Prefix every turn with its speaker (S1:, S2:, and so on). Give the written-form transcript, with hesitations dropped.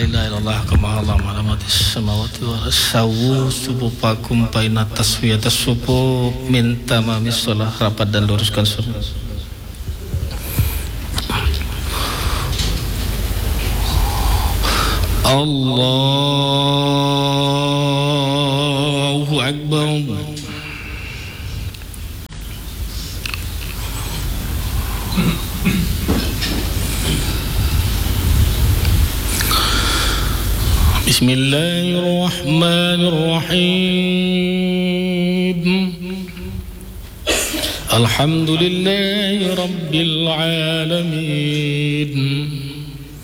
S1: ilaha illallah kama Allah malamatis samawati wa sawu subupakum baina taswiyatas subuh min tamamis shalah. Rapat dan luruskan sunnah. Allahu akbar. Bismillahirrahmanirrahim. Alhamdulillahi rabbil alamin.